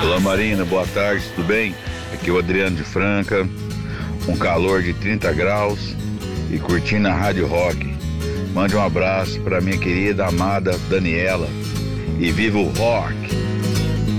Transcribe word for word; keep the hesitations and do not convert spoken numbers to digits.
Olá Marina, boa tarde, tudo bem? Aqui é o Adriano de Franca, um calor de trinta graus e curtindo a Rádio Rock. Mande um abraço para minha querida amada Daniela e viva o rock!